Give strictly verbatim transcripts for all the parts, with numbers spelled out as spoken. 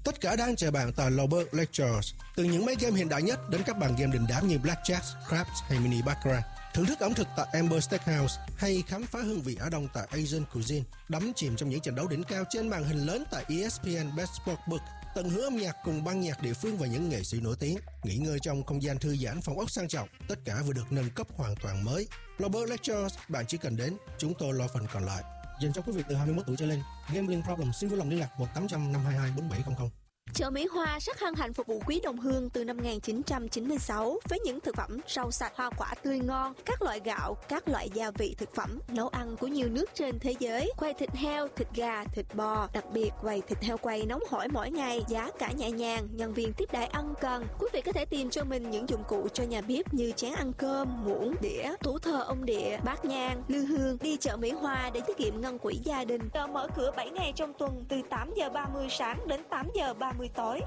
Tất cả đang chờ bạn tại Global Lectures. Từ những máy game hiện đại nhất đến các bàn game đình đám như Blackjack, Craps hay Mini Baccarat. Thưởng thức ẩm thực tại Amber Steakhouse hay khám phá hương vị Á Đông tại Asian Cuisine. Đắm chìm trong những trận đấu đỉnh cao trên màn hình lớn tại E S P N Best Sportsbook. Tận hưởng âm nhạc cùng ban nhạc địa phương và những nghệ sĩ nổi tiếng. Nghỉ ngơi trong không gian thư giãn phòng ốc sang trọng. Tất cả vừa được nâng cấp hoàn toàn mới. Global Lectures, bạn chỉ cần đến, chúng tôi lo phần còn lại. Dành cho quý vị từ hai mươi mốt tuổi trở lên. Gambling problem xin vui lòng liên lạc một tám trăm năm hai hai bốn bảy không không. Chợ Mỹ Hoa rất hân hạnh phục vụ quý đồng hương từ năm một nghìn chín trăm chín mươi sáu với những thực phẩm rau sạch, hoa quả tươi ngon, các loại gạo, các loại gia vị thực phẩm, nấu ăn của nhiều nước trên thế giới, quầy thịt heo, thịt gà, thịt bò, đặc biệt quầy thịt heo quay nóng hổi mỗi ngày, giá cả nhẹ nhàng, nhân viên tiếp đãi ân cần. Quý vị có thể tìm cho mình những dụng cụ cho nhà bếp như chén ăn cơm, muỗng, đĩa, tủ thờ ông địa, bát nhang, lư hương. Đi chợ Mỹ Hoa để tiết kiệm ngân quỹ gia đình. Chợ mở cửa bảy ngày trong tuần từ tám giờ ba mươi sáng đến tám giờ ba mươi tối.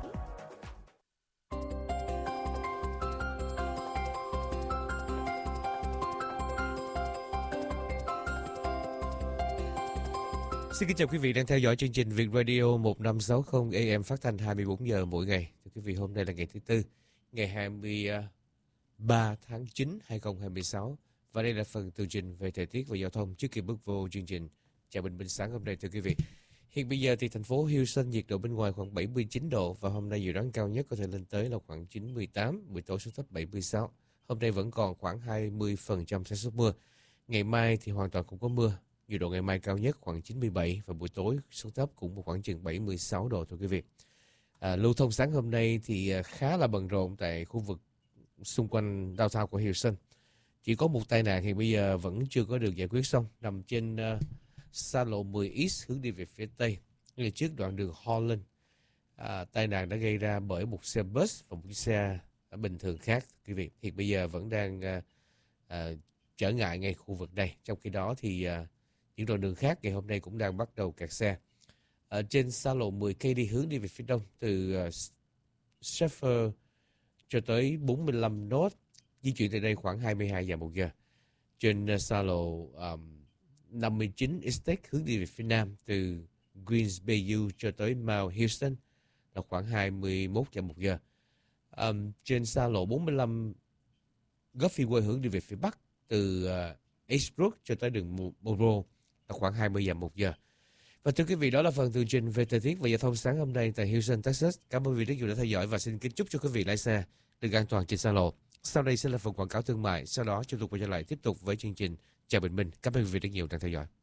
Xin kính chào quý vị đang theo dõi chương trình Việt Radio một năm sáu không A M phát thanh hai mươi bốn giờ mỗi ngày. Thưa quý vị, hôm nay là ngày thứ Tư, ngày hai mươi ba tháng chín hai nghìn không trăm hai mươi sáu. Và đây là phần tường trình về thời tiết và giao thông trước khi bước vô chương trình Chào Bình Minh sáng hôm nay. Thưa quý vị, hiện bây giờ thì thành phố Houston nhiệt độ bên ngoài khoảng bảy mươi chín độ và hôm nay dự đoán cao nhất có thể lên tới là khoảng chín mươi tám, buổi tối xuống thấp bảy mươi sáu. Hôm nay vẫn còn khoảng hai mươi phần trăm xác suất mưa. Ngày mai thì hoàn toàn không có mưa. Nhiệt độ ngày mai cao nhất khoảng chín mươi bảy và buổi tối xuống thấp cũng một khoảng chừng bảy mươi sáu độ thưa quý vị. À, lưu thông sáng hôm nay thì khá là bận rộn tại khu vực xung quanh downtown của Houston. Chỉ có một tai nạn thì bây giờ vẫn chưa có được giải quyết xong, nằm trên uh, xa lộ mười East hướng đi về phía Tây, ngay trước đoạn đường Holland. À, tai nạn đã gây ra bởi một xe bus và một chiếc xe bình thường khác. Quý vị, hiện bây giờ vẫn đang uh, uh, trở ngại ngay khu vực đây. Trong khi đó thì uh, những đoạn đường khác ngày hôm nay cũng đang bắt đầu kẹt xe. Ở trên xa lộ mười K đi hướng đi về phía đông từ uh, Sheffer cho tới bốn mươi lăm North, di chuyển từ đây khoảng hai mươi hai giờ một giờ. Trên uh, xa lộ um, năm mươi chín Estate hướng đi về phía nam từ Greens Bayou cho tới Mount Houston là khoảng hai mươi mốt giờ một giờ. Um, trên xa lộ bốn mươi lăm Guffey Way hướng đi về phía bắc từ uh, Eastbrook cho tới đường Monroe là khoảng hai mươi giờ một giờ. Và thưa quý vị, đó là phần tường trình về thời tiết và giao thông sáng hôm nay tại Houston, Texas. Cảm ơn quý vị rất nhiều đã theo dõi và xin kính chúc cho quý vị lái xe được an toàn trên xa lộ. Sau đây sẽ là phần quảng cáo thương mại, sau đó chúng tôi quay trở lại tiếp tục với chương trình Chào Bình Minh. Cảm ơn quý vị rất nhiều đang theo dõi.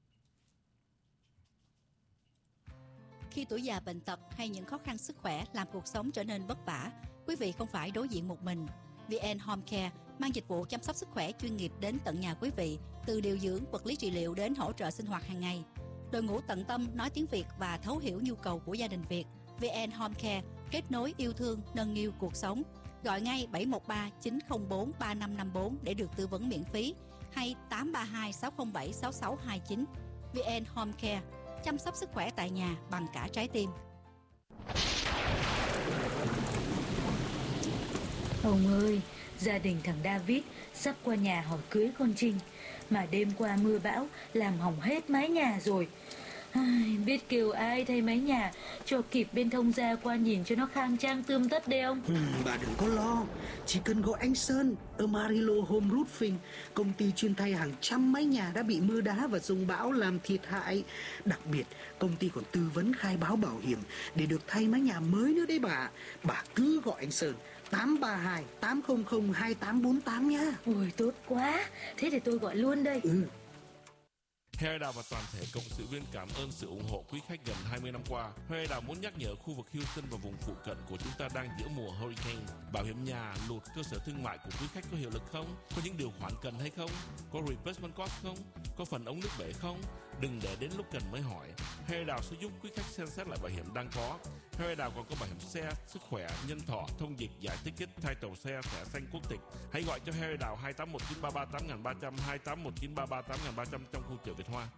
Khi tuổi già bệnh tật hay những khó khăn sức khỏe làm cuộc sống trở nên vất vả, quý vị không phải đối diện một mình. vê en Home Care mang dịch vụ chăm sóc sức khỏe chuyên nghiệp đến tận nhà quý vị, từ điều dưỡng, vật lý trị liệu đến hỗ trợ sinh hoạt hàng ngày. Đội ngũ tận tâm nói tiếng Việt và thấu hiểu nhu cầu của gia đình Việt. vê en Home Care kết nối yêu thương, nâng niu cuộc sống. Gọi ngay bảy một ba chín không bốn ba năm năm bốn để được tư vấn miễn phí hay tám ba hai sáu không bảy sáu sáu hai chín. vê en Home Care, chăm sóc sức khỏe tại nhà bằng cả trái tim. Ông ơi, gia đình thằng David sắp qua nhà hỏi cưới con Trinh, mà đêm qua mưa bão làm hỏng hết mái nhà rồi. Ai, biết kêu ai thay mái nhà cho kịp bên thông gia qua nhìn cho nó khang trang tươm tất đây ông. Ừ, bà đừng có lo, chỉ cần gọi anh Sơn ở Marilo Home Roofing, công ty chuyên thay hàng trăm mái nhà đã bị mưa đá và dông bão làm thiệt hại. Đặc biệt công ty còn tư vấn khai báo bảo hiểm để được thay mái nhà mới nữa đấy bà. Bà cứ gọi anh Sơn tám ba hai tám không không hai tám bốn tám nhá. Ôi tốt quá, thế thì tôi gọi luôn đây. Ừ. Harry Đào và toàn thể cộng sự viên cảm ơn sự ủng hộ quý khách gần hai mươi năm qua. Harry Đào muốn nhắc nhở khu vực Houston và vùng phụ cận của chúng ta đang giữa mùa hurricane. Bảo hiểm nhà, lụt, cơ sở thương mại của quý khách có hiệu lực không? Có những điều khoản cần hay không? Có replacement cost không? Có phần ống nước bể không? Đừng để đến lúc cần mới hỏi. Harry Đào sẽ giúp quý khách xem xét lại bảo hiểm đang có. Harry Đào còn có bảo hiểm xe, sức khỏe, nhân thọ, thông dịch, giải ticket, thay tàu xe, thẻ xanh quốc tịch. Hãy gọi cho Harry Đào hai tám một chín ba ba tám ba không không, hai tám một chín ba ba tám ba không không trong khu chợ Việt Hoa.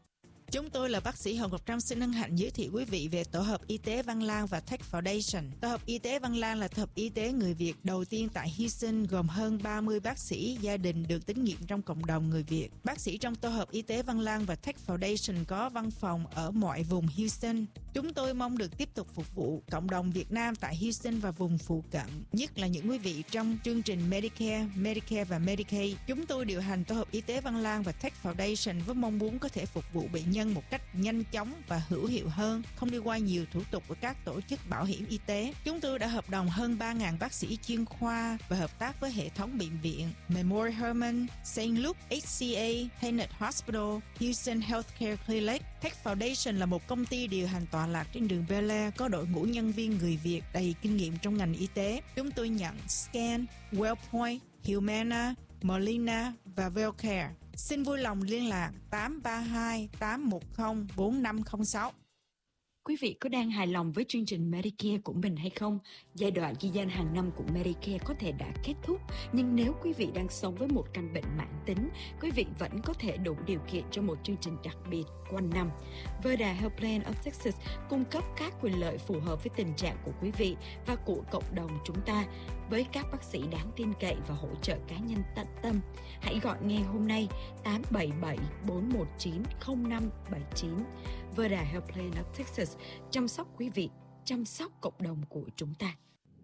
Chúng tôi là bác sĩ Hồng Ngọc Trâm xin hân hạnh giới thiệu quý vị về Tổ hợp Y tế Văn Lang và Tech Foundation. Tổ hợp Y tế Văn Lang là tổ hợp y tế người Việt đầu tiên tại Houston, gồm hơn ba mươi bác sĩ gia đình được tín nhiệm trong cộng đồng người Việt. Bác sĩ trong Tổ hợp Y tế Văn Lang và Tech Foundation có văn phòng ở mọi vùng Houston. Chúng tôi mong được tiếp tục phục vụ cộng đồng Việt Nam tại Houston và vùng phụ cận, nhất là những quý vị trong chương trình Medicare, Medicare và Medicaid. Chúng tôi điều hành Tổ hợp Y tế Văn Lang và Tech Foundation với mong muốn có thể phục vụ bệnh nhân một cách nhanh chóng và hữu hiệu hơn, không đi qua nhiều thủ tục của các tổ chức bảo hiểm y tế. Chúng tôi đã hợp đồng hơn ba nghìn bác sĩ chuyên khoa và hợp tác với hệ thống bệnh viện Memorial Hermann, Saint Luke, hát xê a, Tenet Hospital, Houston Healthcare Clinic. Tech Foundation là một công ty điều hành tọa lạc trên đường Bel Air, có đội ngũ nhân viên người Việt đầy kinh nghiệm trong ngành y tế. Chúng tôi nhận Scan, Wellpoint, Humana, Molina và Wellcare. Xin vui lòng liên lạc tám ba hai tám một không bốn năm không sáu. Quý vị có đang hài lòng với chương trình Medicare của mình hay không? Giai đoạn ghi danh hàng năm của Medicare có thể đã kết thúc, nhưng nếu quý vị đang sống với một căn bệnh mãn tính, quý vị vẫn có thể đủ điều kiện cho một chương trình đặc biệt quanh năm. Verda Health Plan of Texas cung cấp các quyền lợi phù hợp với tình trạng của quý vị và của cộng đồng chúng ta, với các bác sĩ đáng tin cậy và hỗ trợ cá nhân tận tâm. Hãy gọi ngay hôm nay tám bảy bảy bốn một chín không năm bảy chín. Verda Health Plan of Texas, chăm sóc quý vị, chăm sóc cộng đồng của chúng ta.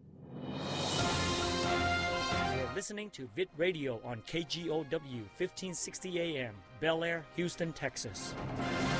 You're listening to Vid Radio on K G O W fifteen sixty A M, Bel Air, Houston, Texas.